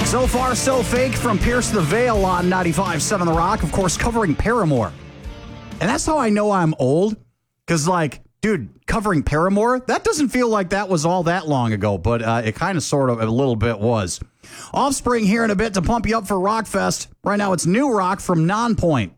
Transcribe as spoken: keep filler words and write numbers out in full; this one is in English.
So Far, So Fake from Pierce the Veil on ninety-five point seven The Rock, of course, covering Paramore. And that's how I know I'm old, because, like, dude, covering Paramore, that doesn't feel like that was all that long ago, but uh, it kind of sort of a little bit was. Offspring here in a bit to pump you up for Rockfest. Right now it's New Rock from Nonpoint.